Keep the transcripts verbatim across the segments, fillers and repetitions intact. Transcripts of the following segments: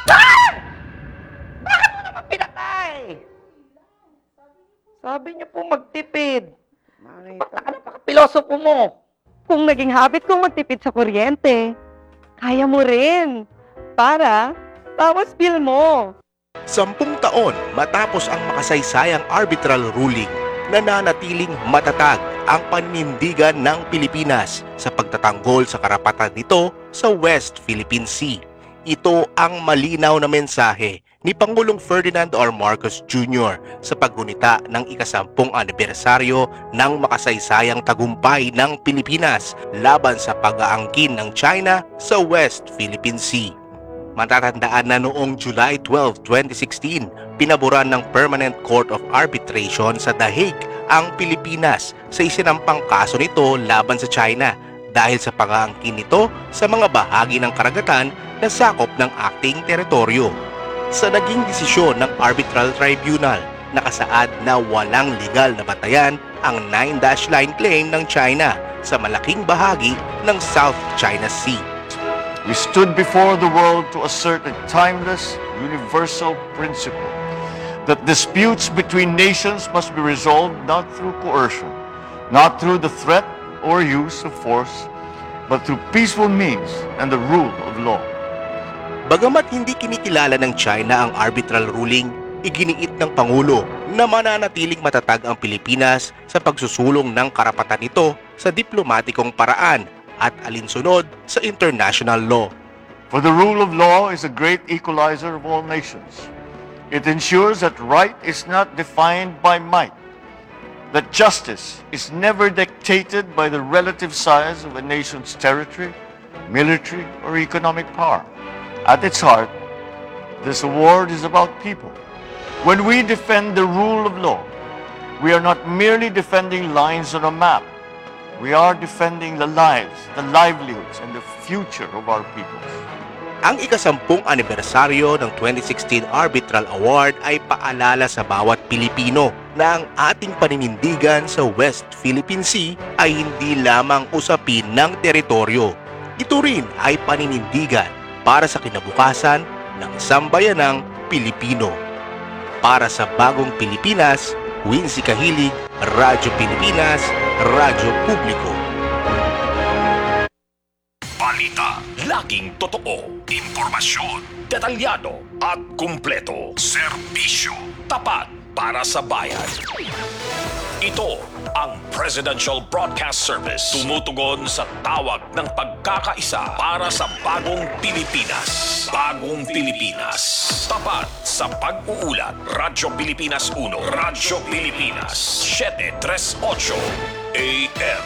Ah! Bakit mo naman pinatay? Sabi niyo po magtipid. Ba't nakapakapilosopo mo? Kung naging habit kong magtipid sa kuryente, kaya mo rin. Para, tapos bill mo. Sampung taon matapos ang makasaysayang arbitral ruling, nananatiling matatag ang paninindigan ng Pilipinas sa pagtatanggol sa karapatan nito sa West Philippine Sea. Ito ang malinaw na mensahe ni Pangulong Ferdinand R. Marcos Junior sa paggunita ng ikasampung anibersaryo ng makasaysayang tagumpay ng Pilipinas laban sa pag-aangkin ng China sa West Philippine Sea. Matatandaan na noong July twelfth, twenty sixteen, pinaboran ng Permanent Court of Arbitration sa The Hague ang Pilipinas sa isinampang kaso nito laban sa China dahil sa pag-aangkin nito sa mga bahagi ng karagatan na sakop ng ating teritoryo. Sa naging desisyon ng Arbitral Tribunal, nakasaad na walang legal na batayan ang nine dash line claim ng China sa malaking bahagi ng South China Sea. We stood before the world to assert a timeless, universal principle that disputes between nations must be resolved not through coercion, not through the threat or use of force, but through peaceful means and the rule of law. Bagamat hindi kinikilala ng China ang arbitral ruling, iginiit ng Pangulo na mananatiling matatag ang Pilipinas sa pagsusulong ng karapatan nito sa diplomatikong paraan at alinsunod sa international law. For the rule of law is a great equalizer of all nations. It ensures that right is not defined by might, that justice is never dictated by the relative size of a nation's territory, military, or economic power. At its heart, this award is about people. When we defend the rule of law, we are not merely defending lines on a map. We are defending the lives, the livelihoods, and the future of our peoples. Ang ikasampung anibersaryo ng twenty sixteen Arbitral Award ay paalala sa bawat Pilipino na ang ating paninindigan sa West Philippine Sea ay hindi lamang usapin ng teritoryo. Ito rin ay paninindigan para sa kinabukasan ng sambayanang Pilipino. Para sa bagong Pilipinas, Quincy Kahilig, Radyo Pilipinas, Radyo Publiko. Balita, laging totoo, impormasyon, detalyado at kumpleto. Serbisyo, tapat para sa bayan. Ito ang Presidential Broadcast Service. Tumutugon sa tawag ng pagkakaisa para sa bagong Pilipinas. Bagong Pilipinas. Tapat sa pag-uulat. Radyo Pilipinas uno. Radyo Pilipinas seven thirty-eight A M.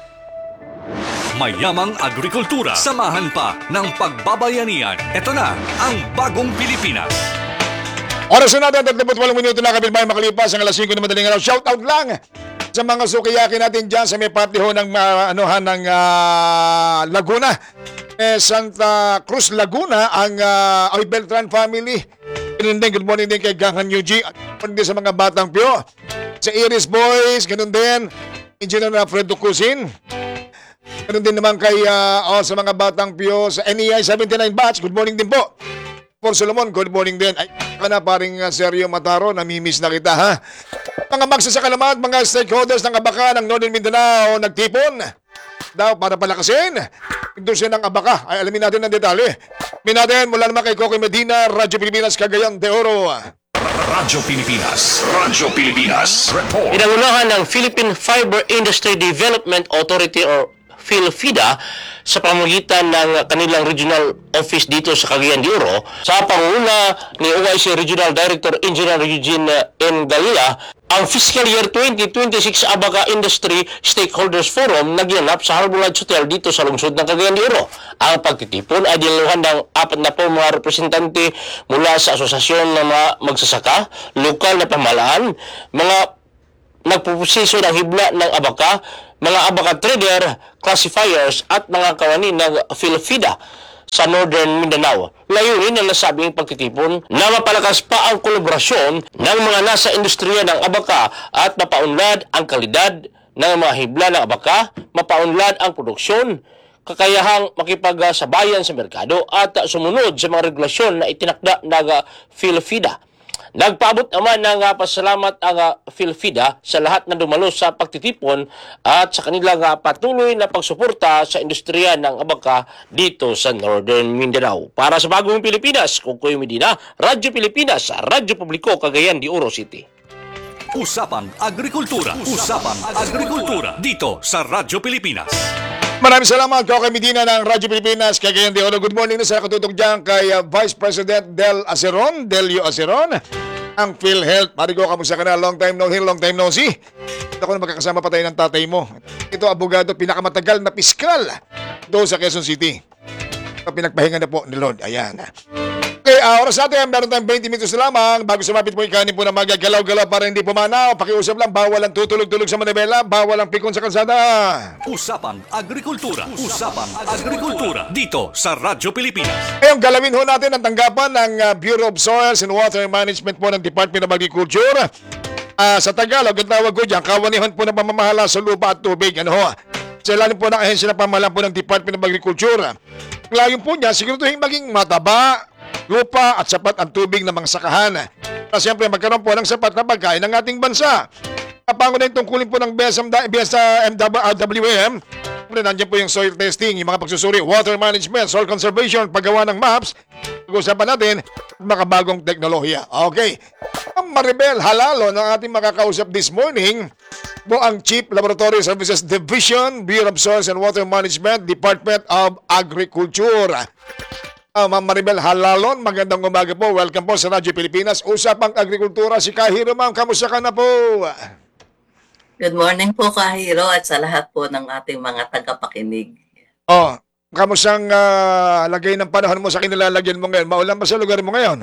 Mayamang agrikultura. Samahan pa ng pagbabayanihan. Ito na ang bagong Pilipinas. Oras na natin, tatlong walong minuto na kapilbahay makalipas ang alas singko na madaling araw. Shout out lang sa mga sukiyaki natin dyan sa may party ho ng uh, anuhan ng uh, Laguna. Eh, Santa Cruz, Laguna, ang uh, Oy Beltran family. Ganun din, good morning din kay Gangan Yuji. Ganun din sa mga batang pio. Sa Iris Boys, ganun din. Engineer na Fredo Cusin. Ganun din naman kay uh, oh, sa mga batang pio sa N E I seventy-nine batch. Good morning din po. For Solomon, good morning din. Ay, ka na paring uh, Sergio Mataro, namimiss na kita ha. Mga magsasaka naman, mga stakeholders ng Abaka ng Northern Mindanao nagtipon daw para palakasin industria ng Abaka. Ay, alamin natin ang detalye. Alamin natin mula naman kay Coco Medina, Radyo Pilipinas, Cagayan de Oro. Radyo Pilipinas. Radyo Pilipinas. Report. Pinangunahan ng Philippine Fiber Industry Development Authority or PhilFIDA sa pamamagitan ng kanilang regional office dito sa Cagayan de Oro sa panguna ni O I C Regional Director Engineer Eugene N. Galila, ang Fiscal Year twenty twenty-six Abaka Industry Stakeholders Forum naginganap sa Harbour Lodge Hotel dito sa lungsod ng Cagayan de Oro. Ang pagtitipon ay dinaluhan ng apat na po mga representante mula sa asosasyon ng mga magsasaka, lokal na pamahalaan, mga nagpupusiso ng hibla ng Abaka, mga Abaka trader, classifiers at mga kawani ng PhilFIDA sa Northern Mindanao. Layunin ng nasabing pagtitipon na mapalakas pa ang kolaborasyon ng mga nasa industriya ng Abaka at mapaunlad ang kalidad ng mga hibla ng Abaka, mapaunlad ang produksyon, kakayahang makipagsabayan sa merkado at uh, sumunod sa mga regulasyon na itinakda ng uh, PhilFida. Nagpaabot naman ng uh, pasalamat ang uh, PhilFida sa lahat na dumalo sa pagtitipon at sa kanilang uh, patuloy na pagsuporta sa industriya ng abaka dito sa Northern Mindanao. Para sa Bagong Pilipinas, Kukoy Medina, Radyo Pilipinas, Radyo Publiko, Cagayan de Oro City. Usapang Agrikultura. Usapang Agrikultura. Dito sa Radyo Pilipinas. Maraming salamat ko kay Medina ng Radyo Pilipinas. Cagayan de Oro. Good morning na sa nakatutok dyan kay uh, Vice President Del Aceron, Delio Aceron, ang PhilHealth. Marigo, kamusta ka na? Long time no hear, long time no see. Ako na magkakasama pa tayo ng tatay mo. Ito, abogado, pinakamatagal na piskal doon sa Quezon City. Ito, pinagpahinga na po ni Lord. Ayan. Okay, uh, oras natin, meron tayong twenty minutos na lamang. Bago sumapit po ikanin po na magagalaw-galaw para hindi pumanaw. Pakiusap lang, bawal ang tutulog-tulog sa manibela, bawal ang pikon sa kalsada. Usapang Agrikultura. Usapang Agrikultura. Dito sa Radyo Pilipinas. Ngayon, galawin ho natin ang tanggapan ng uh, Bureau of Soils and Water Management po ng Department of Agriculture. Uh, sa Tagalog, ang tawag ko dyan, kawanihan po ng pamamahala sa lupa at tubig. Ano ho? Sa ilalim po ng ahensya ng pamahalaan po ng Department of Agriculture. Layon po niya, siguraduhin maging mataba, lupa at sapat ang tubig ng mga sakahan. Para siyempre magkaroon po ng sapat na pagkain ng ating bansa. Kapangunahin tungkulin po ng B S M W M. Nandiyan po yung soil testing, yung mga pagsusuri, water management, soil conservation, paggawa ng maps. Pag-usapan natin makabagong teknolohiya. Okay. Ang Maribel Halalo ng ating makakausap this morning po ang Chief Laboratory Services Division, Bureau of Soils and Water Management, Department of Agriculture. Uh, Ma'am Maribel Halalon, magandang umaga po. Welcome po sa Radyo Pilipinas. Usapang Agrikultura, si Kahiro, ma'am. Kamusta ka na po? Good morning po, Kahiro, at sa lahat po ng ating mga tagapakinig. Oh, kamusang uh, lagay ng panahon mo sa kinilalagyan mo ngayon? Maulan ba sa lugar mo ngayon?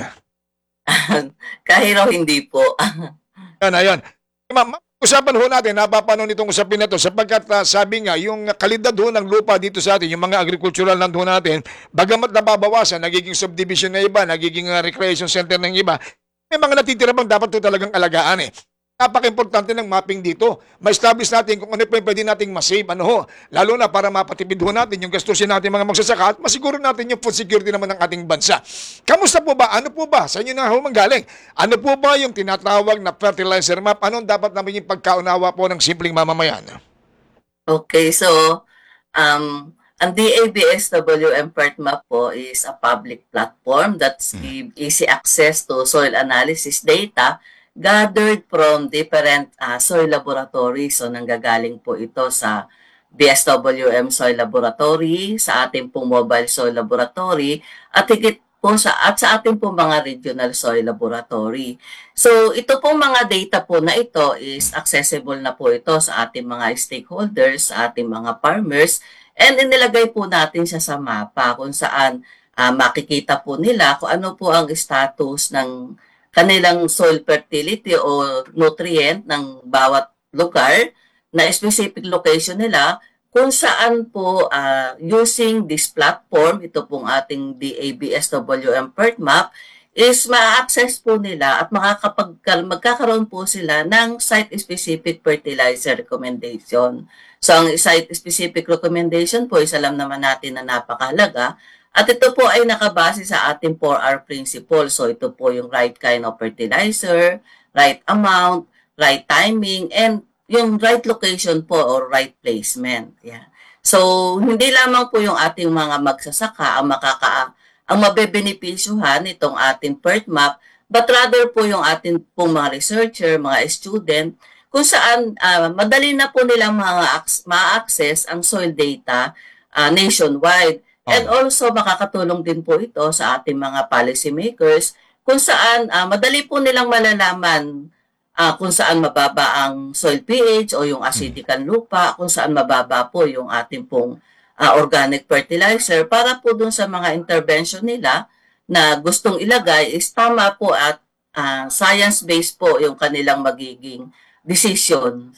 Kahiro, hindi po. Yan, ayan. Ma'am, usapan ho natin, napapanon itong usapin na ito sapagkat uh, sabi nga, yung kalidad ho ng lupa dito sa atin, yung mga agricultural land ho natin, bagamat nababawasan, nagiging subdivision na iba, nagiging uh, recreation center ng iba, may mga natitira bang dapat ito talagang alagaan eh. Napaka-importante ng mapping dito. Ma-establish natin kung ano pa yung pwede nating masave, ano ho, lalo na para mapatipid ho natin yung gastusin natin mga magsasaka at masiguro natin yung food security naman ng ating bansa. Kamusta po ba? Ano po ba? Sa inyo na ho manggaling? Ano po ba yung tinatawag na fertilizer map? Anong dapat namin yung pagkaunawa po ng simpleng mamamayan? Okay, so, um, ang D A B S W M PERTMAP po is a public platform that's give easy access to soil analysis data gathered from different uh, soil laboratories. So, nanggagaling po ito sa D S W M Soil Laboratory, sa ating pong mobile soil laboratory, at higit po sa, at sa ating pong mga regional soil laboratory. So, ito pong mga data po na ito is accessible na po ito sa ating mga stakeholders, sa ating mga farmers, and inilagay po natin siya sa mapa kung saan uh, makikita po nila kung ano po ang status ng kanilang soil fertility o nutrient ng bawat lugar na specific location nila, kung saan po uh, using this platform, ito pong ating D A B S W M PERTMAP, is ma-access po nila at makakapag, magkakaroon po sila ng site-specific fertilizer recommendation. So, ang site-specific recommendation po is alam naman natin na napakahalaga. At ito po ay nakabase sa ating four R principle. So, ito po yung right kind of fertilizer, right amount, right timing, and yung right location po or right placement. Yeah. So, hindi lamang po yung ating mga magsasaka ang makaka ang mabebenepisyuhan itong ating PERTMAP, but rather po yung ating pong mga researcher, mga student, kung saan uh, madali na po nilang mga ma-access ang soil data uh, nationwide. And also, makakatulong din po ito sa ating mga policy makers kung saan uh, madali po nilang malalaman uh, kung saan mababa ang soil pH o yung acidic ang lupa, kung saan mababa po yung ating pong uh, organic fertilizer para po dun sa mga intervention nila na gustong ilagay is tama po at uh, science-based po yung kanilang magiging decision.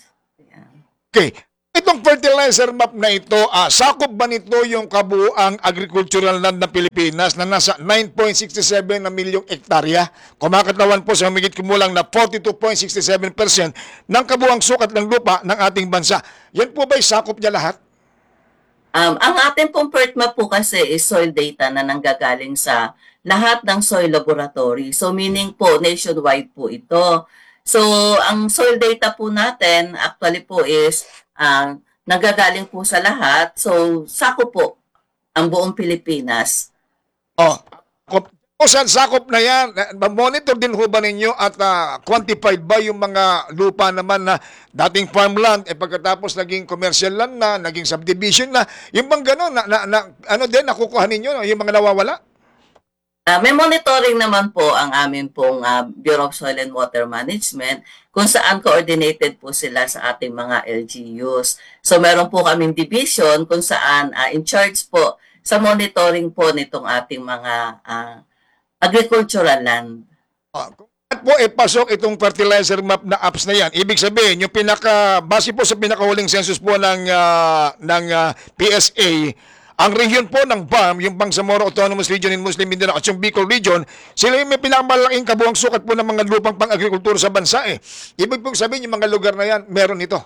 Okay. Itong fertilizer map na ito, ah, sakop ba nito yung kabuuang agricultural land ng Pilipinas na nasa nine point six seven na milyong ektarya? Kumakatawan po sa humigit kumulang na forty-two point six seven percent ng kabuuang sukat ng lupa ng ating bansa. Yan po ba'y sakop niya lahat? Um, ang ating pong PERTMAP po kasi is soil data na nanggagaling sa lahat ng soil laboratory. So meaning po, nationwide po ito. So ang soil data po natin actually po is uh, nanggagaling po sa lahat. So sako po ang buong Pilipinas. Oh, kung kung saan sakop na yan, monitor din ho ba ninyo at ah, quantified ba yung mga lupa naman na dating farmland, eh pagkatapos naging commercial land na, naging subdivision na, yung bang gano'n, na, na, na, ano din, nakukuha ninyo, no? Yung mga nawawala? Uh, may monitoring naman po ang amin pong uh, Bureau of Soil and Water Management kung saan coordinated po sila sa ating mga L G Us. So meron po kaming division kung saan uh, in charge po sa monitoring po nitong ating mga uh, agricultural land. Ah, kung bakit po ipasok itong fertilizer map na apps na yan, ibig sabihin, yung pinaka, base po sa pinakahuling census po ng, ah, ng ah, P S A, ang region po ng B A M, yung Bangsamoro Autonomous Region in Muslim Mindanao at yung Bicol Region, sila yung may pinakamalaking kabuang sukat po ng mga lupang pang-agrikultura sa bansa eh. Ibig po sabihin, yung mga lugar na yan, meron ito.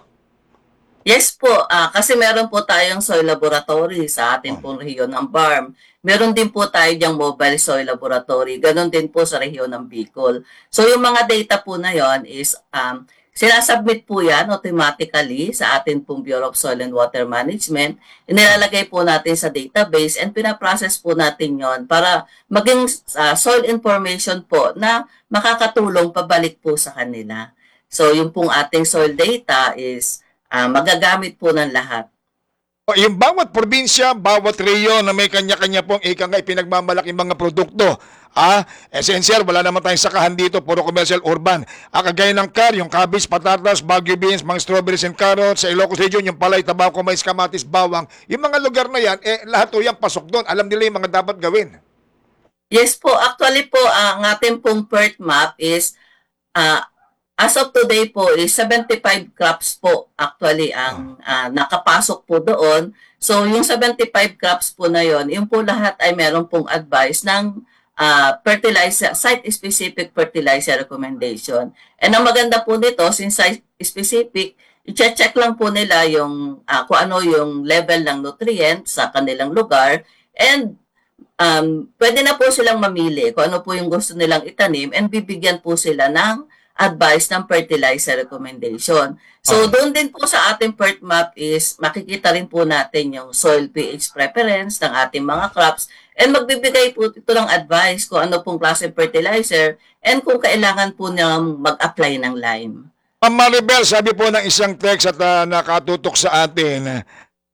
Yes po, ah, kasi meron po tayong soil laboratory sa ating pong rehiyon ng B A R M. Meron din po tayo diyang mobile soil laboratory. Ganon din po sa rehiyon ng Bicol. So yung mga data po na yon is um, sinasubmit po yan automatically sa ating pong Bureau of Soil and Water Management. Inilalagay po natin sa database and pinaprocess po natin yon para maging uh, soil information po na makakatulong pabalik po sa kanila. So yung pong ating soil data is uh, magagamit po ng lahat. O, yung bawat probinsya, bawat rehiyon na may kanya-kanya pong ika nga ipinagmamalaking mga produkto. Ah, essential, wala naman tayong sakahan dito, puro commercial urban. Ah, kagaya ng car, yung cabbage, patatas, Baguio beans, mga strawberries and carrots, sa Ilocos Region, yung palay, tabako, mais, kamatis, bawang. Yung mga lugar na yan, eh, lahat o yan pasok doon. Alam nila yung mga dapat gawin. Yes po, actually po, uh, ang ating pong PERTMAP is uh, as of today po is seventy-five crops po actually ang uh, nakapasok po doon. So yung seventy-five crops po na yon, yung po lahat ay meron pong advice ng uh, fertilizer, site-specific fertilizer recommendation. And ang maganda po nito, since site-specific, i-check lang po nila yung uh, kung ano yung level ng nutrients sa kanilang lugar and um, pwede na po silang mamili kung ano po yung gusto nilang itanim and bibigyan po sila ng advice ng fertilizer recommendation. So, doon din po sa ating PERTMAP is makikita rin po natin yung soil pH preference ng ating mga crops and magbibigay po ito ng advice kung ano pong klase fertilizer and kung kailangan po nilang mag-apply ng lime. Ma'am Maribel, sabi po ng isang text at uh, nakatutok sa atin,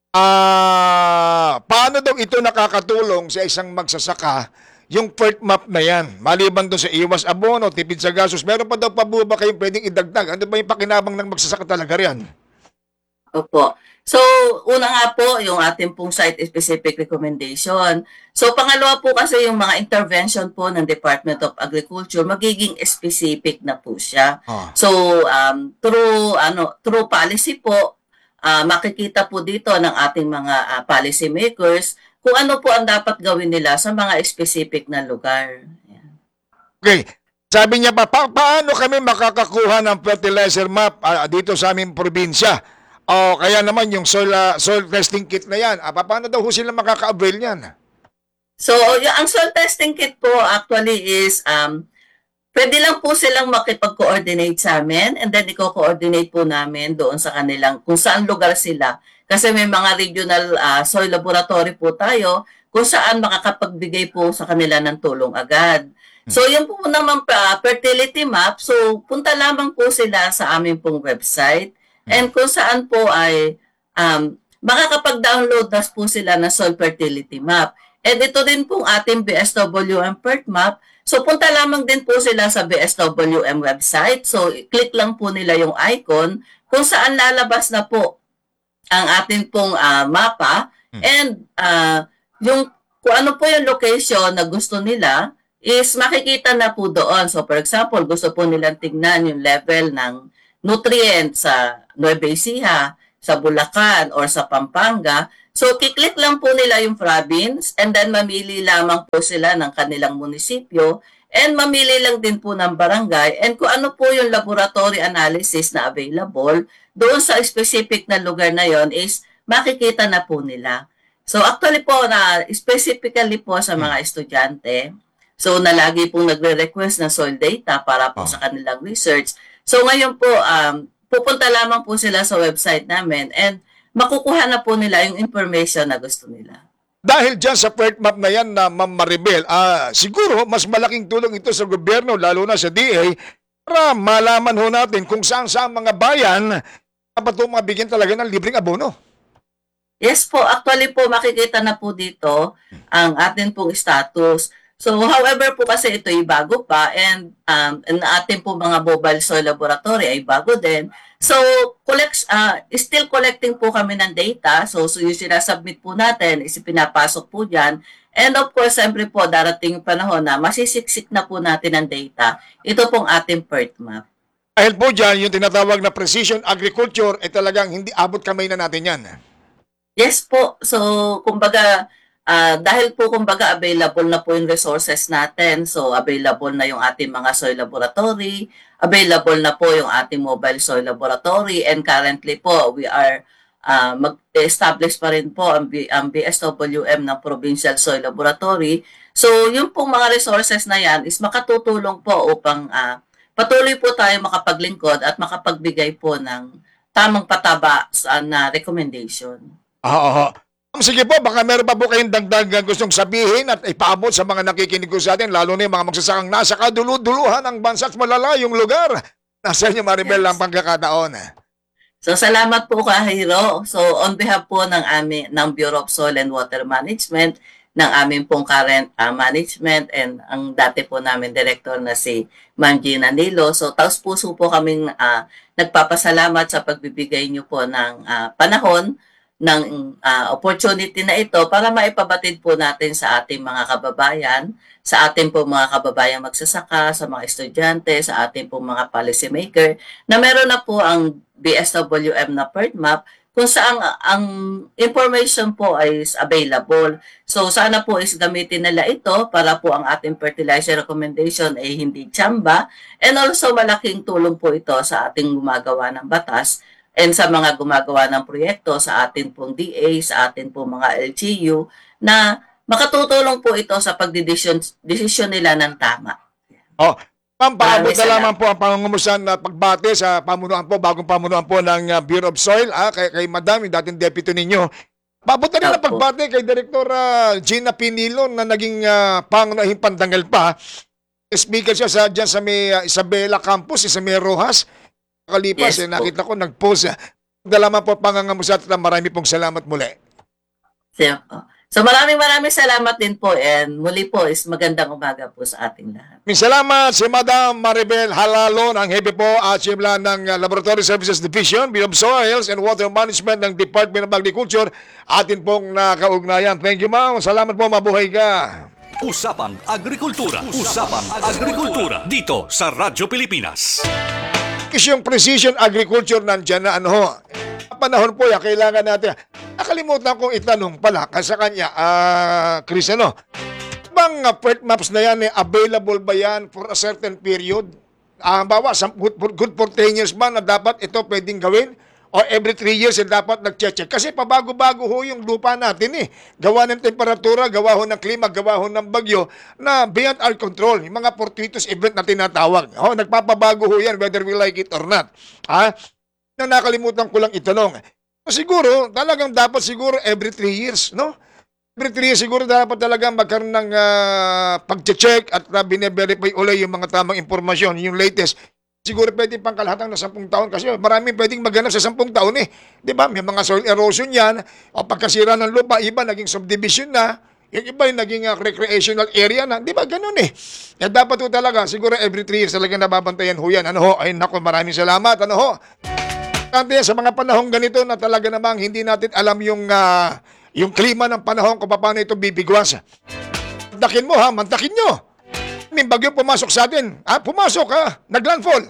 ah, paano daw ito nakakatulong sa isang magsasaka yung PERTMAP na yan? Maliban doon sa iwas abono, tipid sa gastos, meron pa daw pa ba kayong pwedeng idagdag? Ano ba yung pakinabang ng magsasaka talaga riyan? Opo. So, una nga po, yung ating pong site-specific recommendation. So, pangalawa po kasi yung mga intervention po ng Department of Agriculture, magiging specific na po siya. Ah. So, um, through, ano, through policy po, uh, makikita po dito ng ating mga uh, policy makers kung ano po ang dapat gawin nila sa mga specific na lugar. Ayan. Okay. Sabi niya pa, pa paano kami makakakuha ng fertilizer map uh, dito sa aming probinsya? O kaya naman yung soil, uh, soil testing kit na yan, uh, paano daw ho sila makaka-avail niyan? So, yung, ang soil testing kit po actually is, um, pwede lang po silang makipag-coordinate sa amin and then i-coordinate po namin doon sa kanilang, kung saan lugar sila. Kasi may mga regional uh, soil laboratory po tayo kung saan makakapagbigay po sa kanila ng tulong agad. So, yun po naman pa, fertility map. So, punta lamang po sila sa aming pong website and kung saan po ay um, makakapag-download na po sila ng soil fertility map. And ito din pong ating B S W M PERTMAP. So, punta lamang din po sila sa B S W M website. So, click lang po nila yung icon kung saan lalabas na po ang ating pong uh, mapa and uh, yung kung ano po yung location na gusto nila is makikita na po doon. So, for example, gusto po nilang tignan yung level ng nutrients sa Nueva Ecija, sa Bulacan, or sa Pampanga. So, kiklik lang po nila yung province and then mamili lamang po sila ng kanilang munisipyo and mamili lang din po ng barangay and kung ano po yung laboratory analysis na available doon sa specific na lugar na yon is makikita na po nila. So actually po na specifically po sa mga estudyante, so na lagi pong nagre-request ng soil data para po Oh. sa kanilang research. So ngayon po, um, pupunta lamang po sila sa website namin and makukuha na po nila yung information na gusto nila. Dahil dyan sa PERTMAP na yan na Ma'am Maribel, ah, siguro mas malaking tulong ito sa gobyerno, lalo na sa D A, para malaman ho natin kung saan sa mga bayan dapat ho mabigyan talaga ng libreng abono. Yes po, actually po makikita na po dito ang atin pong status. So however po kasi ito ay bago pa and um, ang atin po mga mobile soil laboratory ay bago din. So collect, uh, still collecting po kami ng data. So, so yung sinasubmit po natin is pinapasok po dyan. And of course, siyempre po darating yung panahon na masisiksik na po natin ang data. Ito pong ating PERTMAP. Dahil po dyan, yung tinatawag na precision agriculture, eh talagang hindi abot kamay na natin yan. Yes po. So, kumbaga, ah, dahil po kumbaga available na po yung resources natin. So, available na yung ating mga soil laboratory, available na po yung ating mobile soil laboratory, and currently po, we are ah, mag-establish pa rin po ang, B, ang B S W M ng Provincial Soil Laboratory. So, yung pong mga resources na yan is makatutulong po upang ah, patuloy po tayo makapaglingkod at makapagbigay po ng tamang pataba sa na recommendation. Ah, ah, ah. Sige po, baka meron pa po kayong dagdag gustong sabihin at ipaabot sa mga nakikinig ko sa atin, lalo na yung mga magsasakang nasa kaduluduluhan ng bansa at malalayong lugar. Nasa inyo, Maribel, Yes. ang pagkakataon. So, salamat po Kahiro. So, on behalf po ng amin, ng Bureau of Soil and Water Management, ng aming pong current uh, management, and ang dati po namin director na si Ma'am Gina Nilo. So, taos puso po kaming uh, nagpapasalamat sa pagbibigay niyo po ng uh, panahon ng uh, opportunity na ito para maipabatid po natin sa ating mga kababayan, sa ating po mga kababayan magsasaka, sa mga estudyante, sa ating po mga policy maker, na meron na po ang B S W M na PERTMAP kung saan ang information po ay is available. So sana po is gamitin nila ito para po ang ating fertilizer recommendation ay hindi tsamba, and also malaking tulong po ito sa ating gumagawa ng batas and sa mga gumagawa ng proyekto sa atin pong D A, sa atin pong mga L G U, na makatutulong po ito sa pagdidesisyon desisyon nila ng tama. Oh, Ma'am, paabot Maraming na lamang salamat. po ang pangungumusan na pagbate sa pamunuan po, bagong pamunuan po ng uh, Bureau of Soil, ah, kay, kay Madam, yung dating deputy ninyo. Paabot na rin ang Opo. pagbate kay Director uh, Gina Pinilo na naging uh, pangunahing pandangal pa. Speaker siya sa, dyan sa may uh, Isabela Campus, sa may Rojas. Kalipas, Yes eh, po. nakita ko, nag-post. Dalaman po pangangamusat at marami pong salamat muli. So, so maraming maraming salamat din po, and muli po is magandang umaga po sa ating lahat. Maraming salamat si Madam Maribel Halalo ng Hepe po at siyempre ng uh, Laboratory Services Division, Bureau of Soils and Water Management ng Department of Agriculture. Atin pong nakaugnayan. Thank you, ma'am. Salamat po. Mabuhay ka. Usapang Agrikultura. Usapang Agrikultura. Dito sa Radyo Pilipinas. Yung precision agriculture nandyan na ano ho. Panahon po yan, kailangan natin. Nakalimutan kong itanong pala kasi sa kanya, ah, Chris, ano? Bang uh, PERTMAPs na yan, eh, available ba yan for a certain period? Ah, bawa, some, good, for, good for ten years ba na dapat ito pwedeng gawin? O every three years eh, dapat nag-check? Kasi pabago-bago ho yung lupa natin eh. Gawa ng temperatura, gawa ho ng klima, gawa ho ng bagyo na beyond our control. Yung mga fortuitous event na tinatawag. Ho, nagpapabago ho yan whether we like it or not. Ha? Na nakalimutan ko lang itanong. Siguro, talagang dapat siguro every three years, no? Every three years siguro dapat talaga magkaroon ng uh, pag-check at uh, bine-verify ulit yung mga tamang impormasyon, yung latest. Siguro pwede pang kalahatang na sampung taon kasi maraming pwedeng maganap sa sampung taon eh. Di ba? May mga soil erosion yan, o pagkasira ng lupa, iba naging subdivision na, yung iba yung naging uh, recreational area na. Di ba? Ganun eh. Kaya dapat po talaga, siguro every three years talaga nababantayan ho yan. Ano ho? Ay nako, maraming salamat. Ano ho? Kante sa mga panahong ganito na talaga namang hindi natin alam yung uh, yung klima ng panahon kung paano ito bibigwas. Mantakin mo ha, mantakin nyo. May bagyo pumasok sa atin. Ah, pumasok ha, naglandfall.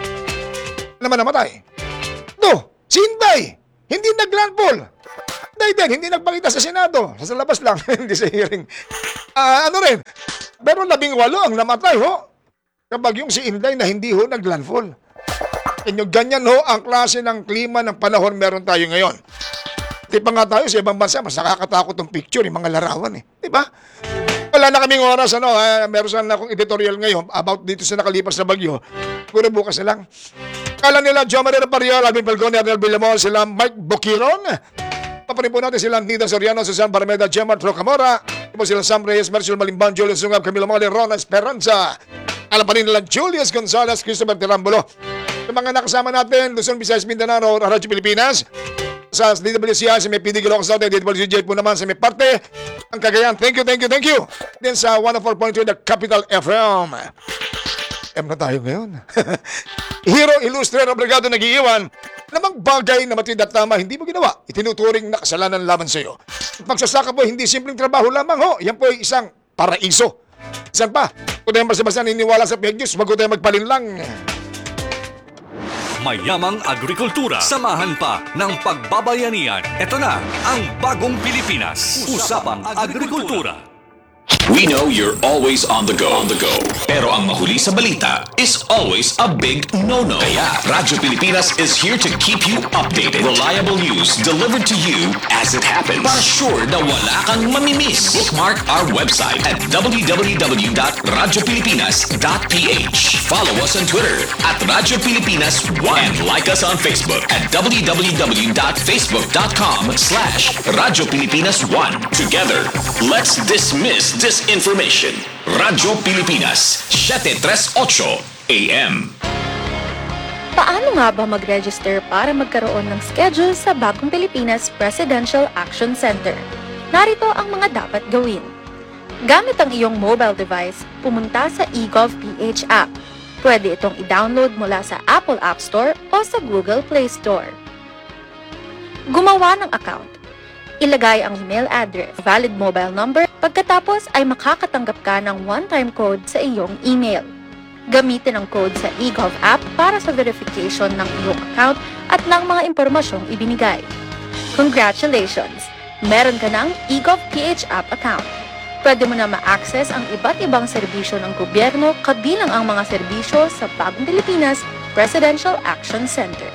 Naman namatay. No, si Inday, hindi naglandfall. Inday din, hindi nagpakita sa Senado. Sa labas lang, hindi sa hearing. Ah, ano rin, pero labing walo ang namatay ho. Kapag yung si Inday na hindi ho naglandfall. Inyo, ganyan ho ang klase ng klima ng panahon meron tayo ngayon. Di pa nga tayo sa ibang bansa, mas nakakatakot ng picture, yung mga larawan eh. Di ba? Wala na kaming oras, ano, uh, meron sana akong editorial ngayon about dito sa nakalipas na bagyo. Puro bukas na lang. Kala nila, Jo Maria Pariol, Alvin Falcone, Arnel Villamor, sila Mike Boquiron. Paparin po natin sila Nita Soriano, Susan Barameda, Gemma Trocamora. Po sila Sam Reyes, Marcel Malimban, Julius Sungab, Camilo Mole, Rona Esperanza. Alam pa rin nila Julius Gonzalez, Christopher Tirambulo. Yung mga nakasama natin, Luzon, Visayas, Mindanao, Radyo Pilipinas. Sa D W C I, sa may P D Gilocos Norte, D W J po naman sa may parte. Ang Cagayan, thank you, thank you, thank you. Then sa one oh four point two, the Capital F M. M na tayo ngayon. Hero Illustrator Brigado nag-iiwan na magbagay na matid at tama, hindi mo ginawa. Itinuturing na kasalanan laban sa iyo. Pagsasaka po, hindi simpleng trabaho lamang ho. Yan po ay isang paraiso. Saan pa? Kung tayo basta-basta niniwala sa fake news, bago tayo magpalinlang. Mayamang agrikultura. Samahan pa ng pagbabayanihan. Ito na ang Bagong Pilipinas. Usapang Agrikultura. We know you're always on the go. On the go. Pero ang mahuli sa balita is always a big no-no. Kaya Radyo Pilipinas is here to keep you updated. Reliable news delivered to you as it happens. Para sure na wala kang mamimiss. Bookmark our website at w w w dot radyo pilipinas dot p h. Follow us on Twitter at Radyo Pilipinas one and like us on Facebook at w w w dot facebook dot com slash Radyo Pilipinas one. Together, let's dismiss disinformation. Radyo Pilipinas, seven thirty-eight A M. Paano nga ba mag-register para magkaroon ng schedule sa Bagong Pilipinas Presidential Action Center? Narito ang mga dapat gawin. Gamit ang iyong mobile device, pumunta sa eGovPH app. Pwede itong i-download mula sa Apple App Store o sa Google Play Store. Gumawa ng account. Ilagay ang email address, valid mobile number, pagkatapos ay makakatanggap ka ng one-time code sa iyong email. Gamitin ang code sa eGov app para sa verification ng iyong account at ng mga impormasyong ibinigay. Congratulations! Meron ka ng eGovPH app account. Pwede mo na ma-access ang iba't ibang serbisyo ng gobyerno kabilang ang mga serbisyo sa Bagong Pilipinas Presidential Action Center.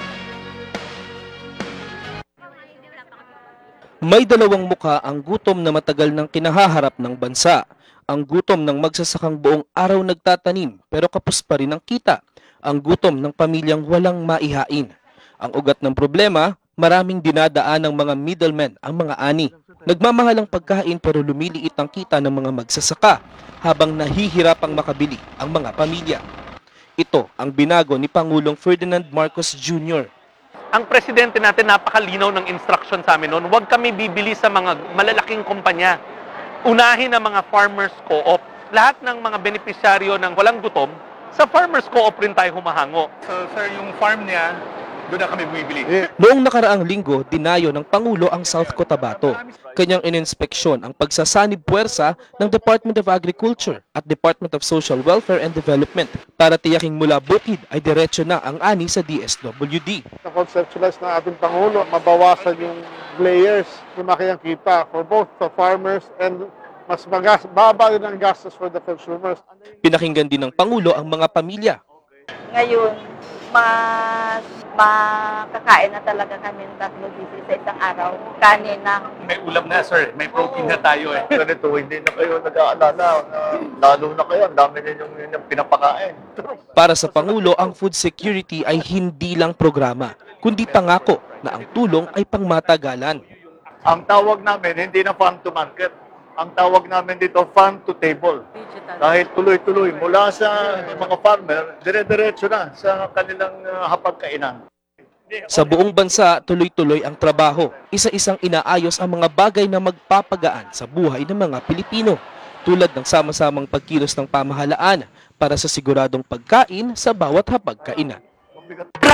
May dalawang muka ang gutom na matagal nang kinahaharap ng bansa. Ang gutom ng magsasakang buong araw nagtatanim pero kapos pa rin ang kita. Ang gutom ng pamilyang walang maihain. Ang ugat ng problema, maraming dinadaan ng mga middlemen ang mga ani. Nagmamahal ang pagkain pero lumiliit ang kita ng mga magsasaka habang nahihirapang makabili ang mga pamilya. Ito ang binago ni Pangulong Ferdinand Marcos Junior Ang presidente natin napakalinaw ng instruction sa amin noon, huwag kami bibili sa mga malalaking kumpanya. Unahin ang mga farmers co-op. Lahat ng mga benepisyaryo ng walang gutom, sa farmers co-op rin tayo humahango. So sir, yung farm niya, doon na kami bumibili. Noong nakaraang linggo, dinayo ng Pangulo ang South Cotabato. Kanyang ininspeksyon ang pagsasanib puwersa ng Department of Agriculture at Department of Social Welfare and Development para tiyaking mula bukid ay diretso na ang ani sa D S W D. Na-conceptualize ng ating Pangulo, mabawasan yung layers, lumaki ang kita for both the farmers and mas magas, baba rin ang gastos for the consumers. Pinakinggan din ng Pangulo ang mga pamilya. Ngayon, mas makakain na talaga kami ng tatlo beses sa isang araw. Kanin na. May ulam na sir, may protein na tayo eh. Ganito, hindi na kayo nag-aalala. Lalo na kayo, ang dami ninyong yung pinapakain. Para sa Pangulo, ang food security ay hindi lang programa, kundi pangako na ang tulong ay pangmatagalan. Ang tawag namin, hindi na farm to market. Ang tawag namin dito, farm to table. Dahil tuloy-tuloy, mula sa mga farmer, dire-diretso na sa kanilang uh, hapagkainan. Sa buong bansa, tuloy-tuloy ang trabaho. Isa-isang inaayos ang mga bagay na magpapagaan sa buhay ng mga Pilipino, tulad ng sama-samang pagkilos ng pamahalaan para sa siguradong pagkain sa bawat hapagkainan.